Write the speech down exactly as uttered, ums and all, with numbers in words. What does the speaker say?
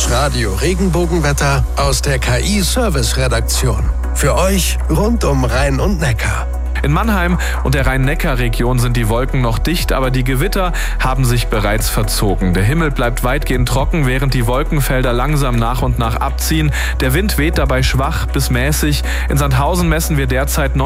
Das Radio Regenbogenwetter aus der K I-Service-Redaktion. Für euch rund um Rhein und Neckar. In Mannheim und der Rhein-Neckar-Region sind die Wolken noch dicht, aber die Gewitter haben sich bereits verzogen. Der Himmel bleibt weitgehend trocken, während die Wolkenfelder langsam nach und nach abziehen. Der Wind weht dabei schwach bis mäßig. In Sandhausen messen wir derzeit